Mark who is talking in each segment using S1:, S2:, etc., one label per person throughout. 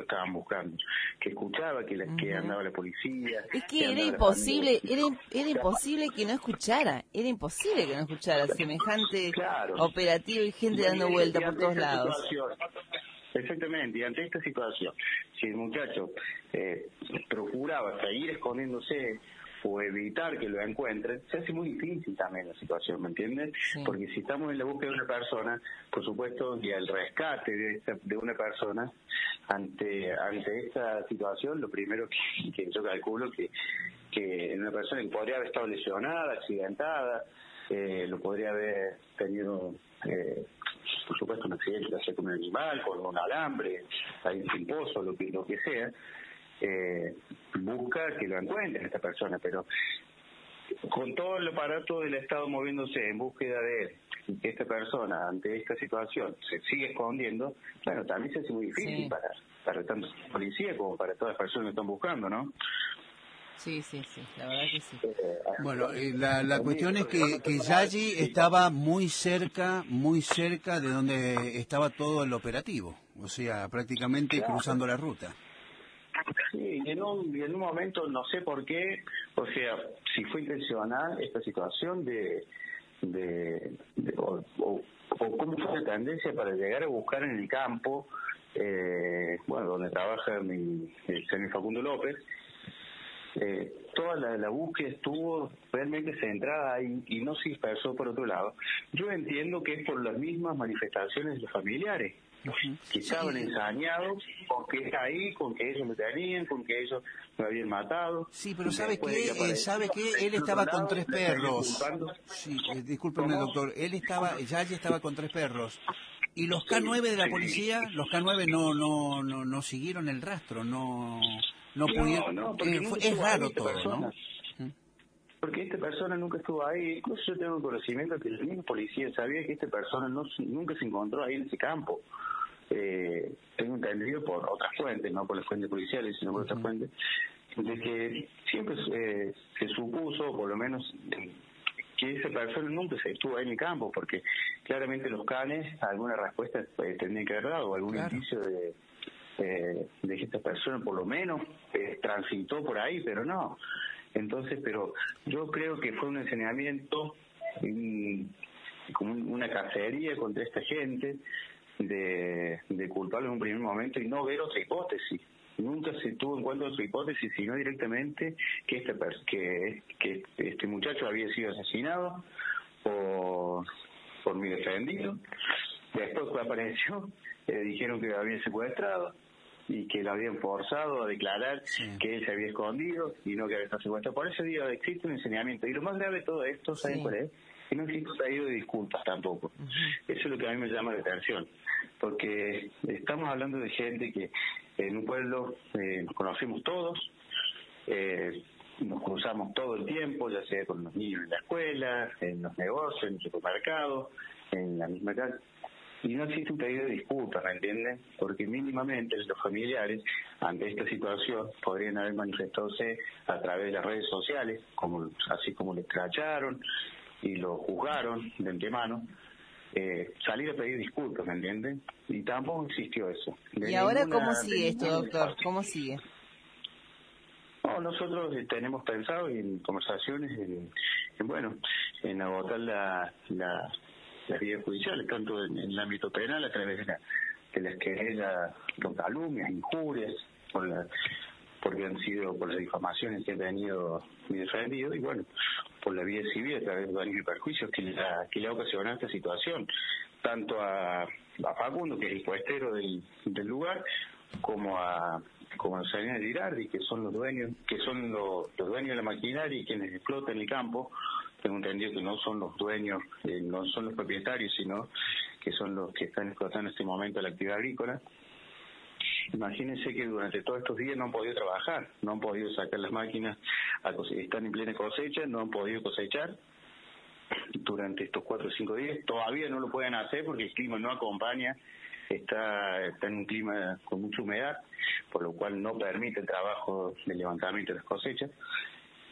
S1: estaban buscando, que escuchaba que andaba la policía.
S2: Es que era imposible, era imposible que no escuchara, semejante operativo y gente dando vuelta por todos lados.
S1: Exactamente, y ante esta situación, si el muchacho procuraba seguir escondiéndose o evitar que lo encuentren, se hace muy difícil también la situación, ¿me entiendes?
S2: Sí.
S1: Porque si estamos en la búsqueda de una persona, por supuesto, y el rescate de una persona, ante esta situación, lo primero que yo calculo que una persona que podría haber estado lesionada, accidentada, lo podría haber tenido... por supuesto un accidente, ya sea con un animal, con un alambre, ahí sin pozo, lo que sea, busca que lo encuentren esta persona, pero con todo el aparato del Estado moviéndose en búsqueda de él, y que esta persona ante esta situación se sigue escondiendo, bueno, también se hace muy difícil para tanto policía como para todas las personas que están buscando, ¿no?
S2: Sí, la verdad que sí.
S3: Bueno, la cuestión es que Yagi estaba muy cerca de donde estaba todo el operativo, o sea, prácticamente cruzando la ruta.
S1: Sí, y en un momento, no sé por qué, o sea, si fue intencional esta situación o cómo fue la tendencia para llegar a buscar en el campo, donde trabaja el señor Facundo López. Toda la búsqueda estuvo realmente centrada ahí y no se dispersó por otro lado. Yo entiendo que es por las mismas manifestaciones de los familiares, que estaban ensañados con que está ahí, con que ellos lo tenían, con que ellos lo habían matado.
S3: Sí, pero ¿sabe qué? Él estaba con 3 perros. Sí, discúlpeme, doctor. Yagi estaba con 3 perros. Y los K9 de la policía, los K9 no siguieron el rastro, no pudieron. Es raro todo, ¿no?
S1: Porque esta persona nunca estuvo ahí. Incluso yo tengo conocimiento que el mismo policía sabía que esta persona nunca se encontró ahí en ese campo. Tengo entendido por otras fuentes, no por las fuentes policiales, sino por otras fuentes, de que siempre se supuso, por lo menos, que esa persona nunca se estuvo ahí en el campo, porque claramente los canes alguna respuesta tendrían que haber dado, algún indicio de que esta persona por lo menos transitó por ahí, pero no. Entonces, pero yo creo que fue un enseñamiento, como una cacería contra esta gente, de culparlo en un primer momento y no ver otra hipótesis. Nunca se tuvo en cuenta otra hipótesis, sino directamente que este muchacho había sido asesinado por mi defendido. Después, cuando apareció, dijeron que lo habían secuestrado y que lo habían forzado a declarar que él se había escondido y no que había estado secuestrado. Por eso digo, existe un enseñamiento. Y lo más grave de todo esto, ¿saben cuál es? Que no existe un pedido de disculpas tampoco. Eso es lo que a mí me llama la atención. Porque estamos hablando de gente que en un pueblo nos conocemos todos, nos cruzamos todo el tiempo, ya sea con los niños en la escuela, en los negocios, en el supermercado, en la misma casa. Y no existe un pedido de disculpas, ¿me entienden? Porque mínimamente los familiares, ante esta situación, podrían haber manifestándose a través de las redes sociales, así como lo escracharon y lo juzgaron de antemano, salir a pedir disculpas, ¿me entienden? Y tampoco existió eso.
S2: ¿Y ahora cómo sigue esto, doctor? ¿Cómo sigue?
S1: No, nosotros tenemos pensado en conversaciones, en agotar las vías judiciales, tanto en el ámbito penal a través de las querellas con calumnias, injurias, porque han sido por las difamaciones que ha tenido mi defendido, y por la vía civil a través de daños y perjuicios que le ha ocasionado esta situación, tanto a Facundo, que es el puestero del lugar, como a Salina Girardi, que son los dueños de la maquinaria y quienes explotan el campo. Tengo entendido que no son los dueños, no son los propietarios, sino que son los que están explotando en este momento la actividad agrícola. Imagínense que durante todos estos días no han podido trabajar, no han podido sacar las máquinas, están en plena cosecha, no han podido cosechar durante estos 4 o 5 días. Todavía no lo pueden hacer porque el clima no acompaña, está en un clima con mucha humedad, por lo cual no permite el trabajo de levantamiento de las cosechas.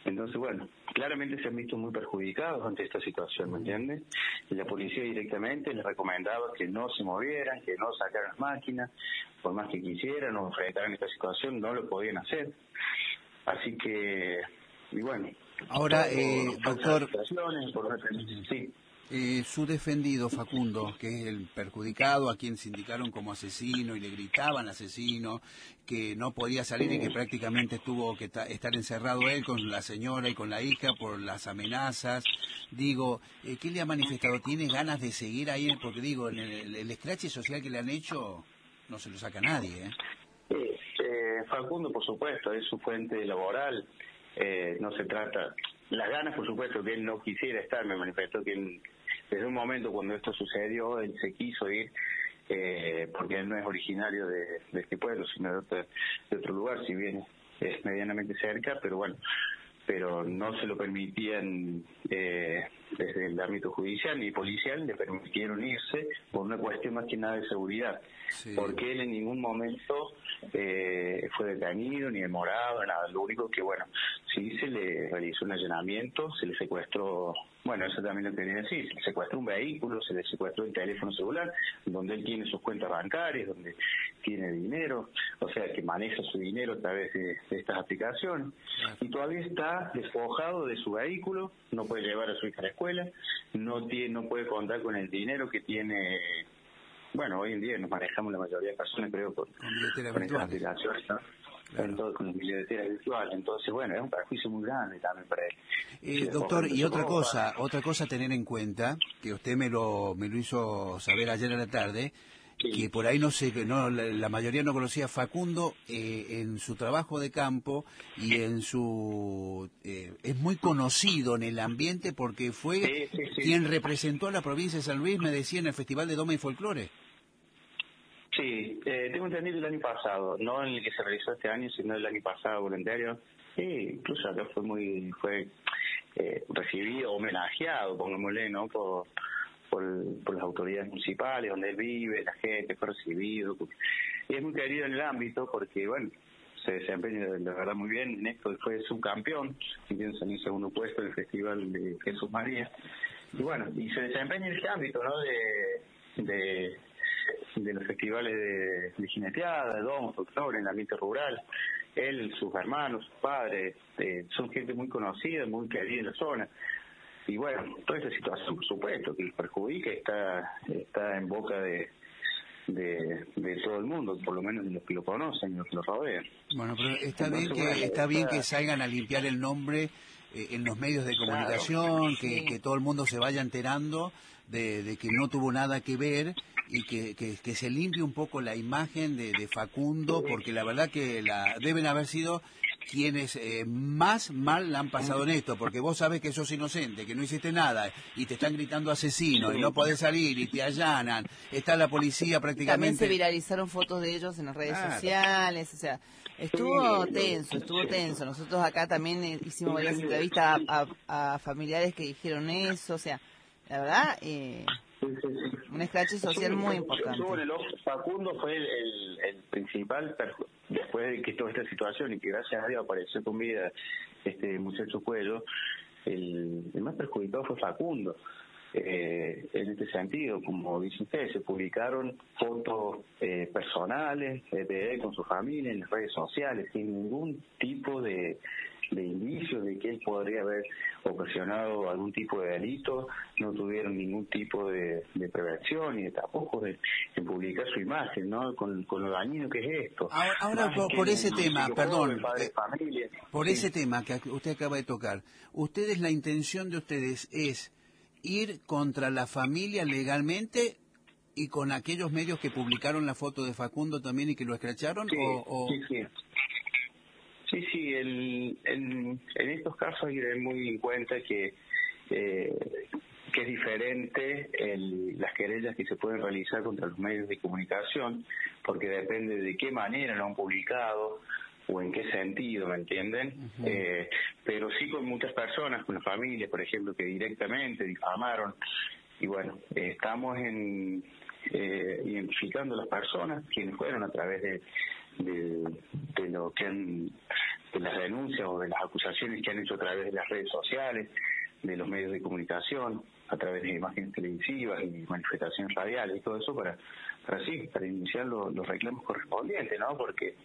S1: Entonces, bueno, claramente se han visto muy perjudicados ante esta situación, ¿me entiendes? Y la policía directamente les recomendaba que no se movieran, que no sacaran las máquinas, por más que quisieran o enfrentaran esta situación, no lo podían hacer. Así que, y bueno.
S3: Ahora, doctor,
S1: sí.
S3: Su defendido, Facundo, que es el perjudicado, a quien se indicaron como asesino y le gritaban asesino, que no podía salir y que prácticamente tuvo que estar encerrado él con la señora y con la hija por las amenazas. Digo, ¿qué le ha manifestado? ¿Tiene ganas de seguir ahí? Porque digo, en el escrache social que le han hecho no se lo saca nadie,
S1: Facundo, por supuesto, es su fuente laboral. No se trata... Las ganas, por supuesto, que él no quisiera estar. Me manifestó que desde un momento cuando esto sucedió, él se quiso ir, porque él no es originario de este pueblo, sino de otro lugar, si bien es medianamente cerca, pero bueno, pero no se lo permitían desde el ámbito judicial ni policial, le permitieron irse por una cuestión más que nada de seguridad, porque él en ningún momento fue detenido ni demorado, nada. Lo único que, bueno, sí se le realizó un allanamiento, se le secuestró, bueno, eso también lo quería decir, se le secuestró un vehículo, se le secuestró el teléfono celular, donde él tiene sus cuentas bancarias, donde tiene dinero, o sea, que maneja su dinero a través de estas aplicaciones, y todavía está despojado de su vehículo, no puede llevar a su hija a la escuela, no puede contar con el dinero que tiene. Bueno, hoy en día nos manejamos la mayoría de personas, creo, con estas aplicaciones, ¿no? Claro. Entonces, con billeteras virtuales. Entonces, bueno, es un perjuicio muy grande también para él.
S3: Doctor, y otra cosa a tener en cuenta, que usted me lo hizo saber ayer a la tarde, que por ahí la mayoría no conocía. Facundo en su trabajo de campo y en su es muy conocido en el ambiente porque fue quien representó a la provincia de San Luis, me decía, en el Festival de Doma y Folclore.
S1: Sí, tengo entendido el año pasado, no en el que se realizó este año, sino el año pasado voluntario. Sí, incluso acá fue recibido, homenajeado, pongámosle, ¿no? Por las autoridades municipales, donde él vive, la gente fue recibido. Y es muy querido en el ámbito porque, bueno, se desempeña de verdad muy bien en esto. Fue subcampeón, en el segundo puesto del Festival de Jesús María. Y bueno, y se desempeña en este ámbito, ¿no? De los festivales de jineteada, de domo, folclore, en el ambiente rural. Él, sus hermanos, sus padres, son gente muy conocida, muy querida en la zona. Y bueno, toda esta situación, por supuesto, que perjudica, está en boca de todo el mundo, por lo menos de los que lo conocen y los que lo rodean.
S3: Bueno, pero está bien que salgan a limpiar el nombre en los medios de comunicación, claro, que todo el mundo se vaya enterando de que no tuvo nada que ver y que se limpie un poco la imagen de Facundo, porque la verdad que deben haber sido quienes más mal la han pasado en esto, porque vos sabés que sos inocente, que no hiciste nada, y te están gritando asesino, y no podés salir, y te allanan, está la policía prácticamente...
S2: También se viralizaron fotos de ellos en las redes sociales, o sea, estuvo tenso. Nosotros acá también hicimos varias entrevistas a familiares que dijeron eso, o sea, la verdad... un escrache social muy importante.
S1: Facundo fue el principal, después de que toda esta situación y que gracias a Dios apareció con vida este muchacho Cuello, el más perjudicado fue Facundo. En este sentido, como dice usted, se publicaron fotos personales de él con su familia en las redes sociales sin ningún tipo de indicios de que él podría haber ocasionado algún tipo de delito, no tuvieron ningún tipo de prevención y tampoco de publicar su imagen, ¿no? Con lo dañino que es esto.
S3: Ahora por ese tema, perdón, por ese tema que usted acaba de tocar, la intención de ustedes es ir contra la familia legalmente y con aquellos medios que publicaron la foto de Facundo también y que lo escracharon,
S1: Sí, en estos casos hay que tener muy en cuenta que es diferente las querellas que se pueden realizar contra los medios de comunicación, porque depende de qué manera lo han publicado o en qué sentido, ¿me entienden? Pero sí con muchas personas, con las familias, por ejemplo, que directamente difamaron. Y bueno, estamos identificando a las personas quienes fueron a través de lo que han las denuncias o de las acusaciones que han hecho a través de las redes sociales, de los medios de comunicación, a través de imágenes televisivas y manifestaciones radiales y todo eso para iniciar los reclamos correspondientes, ¿no? Porque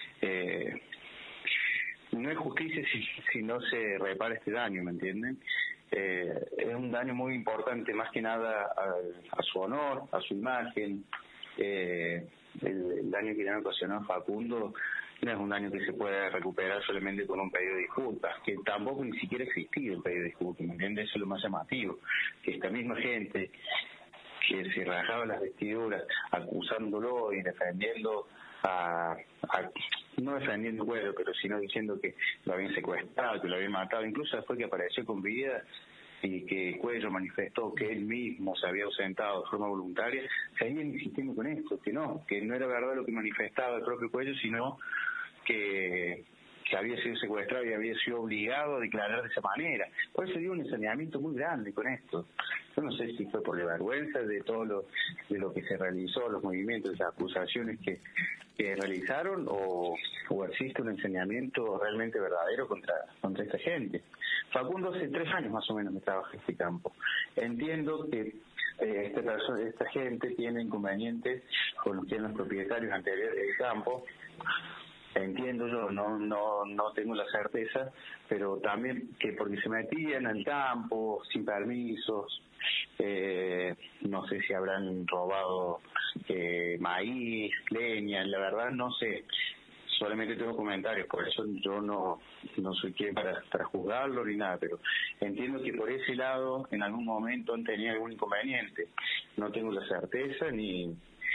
S1: no es justicia si no se repara este daño, ¿me entienden? Es un daño muy importante, más que nada a su honor, a su imagen. El daño que le han ocasionado a Facundo no es un daño que se puede recuperar solamente con un pedido de disculpas, que tampoco ni siquiera ha existido el pedido de disculpas, ¿me entiendes? Eso es lo más llamativo, que esta misma gente que se rajaba las vestiduras acusándolo y defendiendo no defendiendo Cuello, pero sino diciendo que lo habían secuestrado, que lo habían matado, incluso después que apareció con vida y que Cuello manifestó que él mismo se había ausentado de forma voluntaria, seguían insistiendo con esto, que no era verdad lo que manifestaba el propio Cuello, sino que había sido secuestrado y había sido obligado a declarar de esa manera. Por eso dio un ensañamiento muy grande con esto. Yo no sé si fue por la vergüenza de todo lo que se realizó, los movimientos, las acusaciones que realizaron, o existe un ensañamiento realmente verdadero contra esta gente. Facundo hace 3 años más o menos que trabaja en este campo. Entiendo que esta gente tiene inconvenientes con los que eran los propietarios anteriores del campo. Entiendo yo, no tengo la certeza, pero también que porque se metían al campo sin permisos, no sé si habrán robado maíz, leña, la verdad no sé, solamente tengo comentarios, por eso yo no soy quien para juzgarlo ni nada, pero entiendo que por ese lado en algún momento han tenido algún inconveniente. No tengo la certeza ni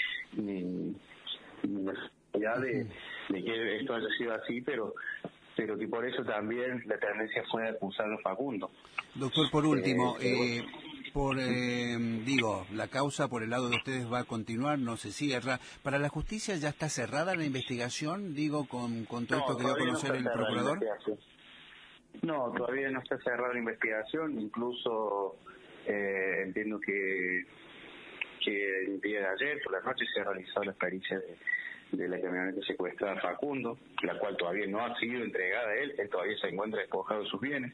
S1: la seguridad de que esto haya sido así, pero que por eso también la tendencia fue acusar a Facundo.
S3: Doctor, por último, la causa por el lado de ustedes va a continuar, no se cierra. ¿Para la justicia ya está cerrada la investigación, con todo esto que dio a conocer el procurador?
S1: No, todavía no está cerrada la investigación, incluso entiendo que el día de ayer, por la noche, se ha realizado la pericia de la camioneta secuestrada a Facundo, la cual todavía no ha sido entregada a él todavía se encuentra despojado de sus bienes.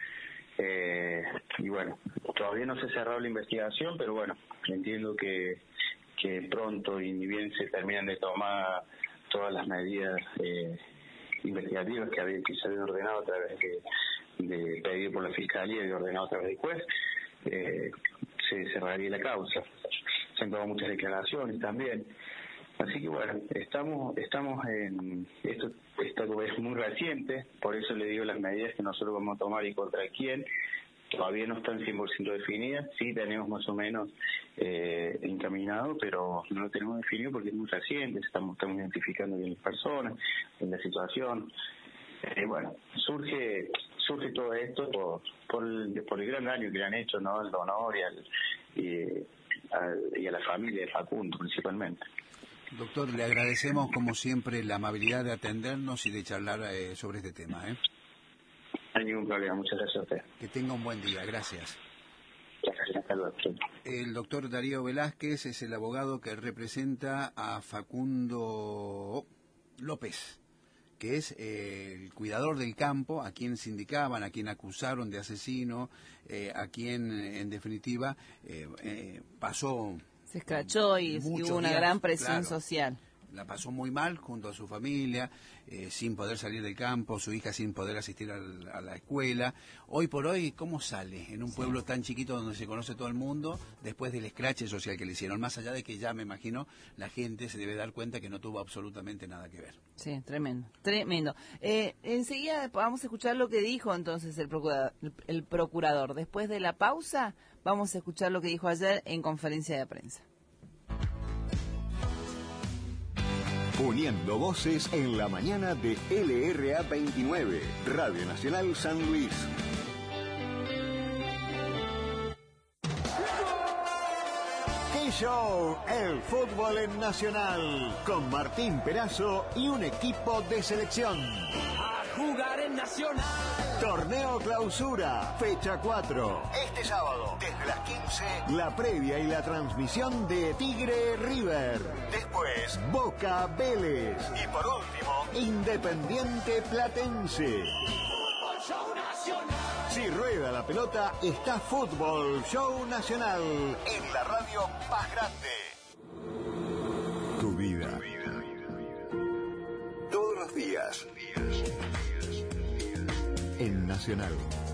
S1: Y bueno, todavía no se ha cerrado la investigación, pero bueno, entiendo que pronto, y ni bien se terminan de tomar todas las medidas investigativas que se habían ordenado a través de pedido por la Fiscalía y ordenado a través del juez, se cerraría la causa. Se han tomado muchas declaraciones también. Así que bueno, estamos en esto es muy reciente, por eso le digo las medidas que nosotros vamos a tomar y contra quién todavía no están 100% definidas. Sí tenemos más o menos encaminado, pero no lo tenemos definido porque es muy reciente, estamos identificando bien las personas, en la situación. Bueno, surge todo esto por el gran daño que le han hecho, ¿no?, al donor y a la familia de Facundo principalmente.
S3: Doctor, le agradecemos como siempre la amabilidad de atendernos y de charlar sobre este tema. No
S1: hay ningún problema, muchas gracias a usted.
S3: Que tenga un buen día, gracias.
S1: Gracias, hasta luego.
S3: El doctor Darío Velázquez es el abogado que representa a Facundo López, que es el cuidador del campo, a quien sindicaban, a quien acusaron de asesino, a quien en definitiva pasó...
S2: Se escrachó y hubo una gran presión social.
S3: La pasó muy mal junto a su familia, sin poder salir del campo, su hija sin poder asistir a la escuela. Hoy por hoy, ¿cómo sale en un pueblo tan chiquito donde se conoce todo el mundo después del escrache social que le hicieron? Más allá de que ya me imagino la gente se debe dar cuenta que no tuvo absolutamente nada que ver.
S2: Sí, tremendo. Enseguida vamos a escuchar lo que dijo entonces el procurador. Después de la pausa vamos a escuchar lo que dijo ayer en conferencia de prensa.
S4: Uniendo voces en la mañana de LRA 29, Radio Nacional San Luis. ¡Qué show! El fútbol en Nacional, con Martín Perazo y un equipo de selección.
S5: A jugar en Nacional.
S4: Torneo Clausura, fecha 4. Este sábado, desde las 15, la previa y la transmisión de Tigre River. Después, Boca Vélez. Y por último, Independiente Platense. Si rueda la pelota, está Fútbol Show Nacional en la radio más grande. Tu vida. Todos los días. En Nacional.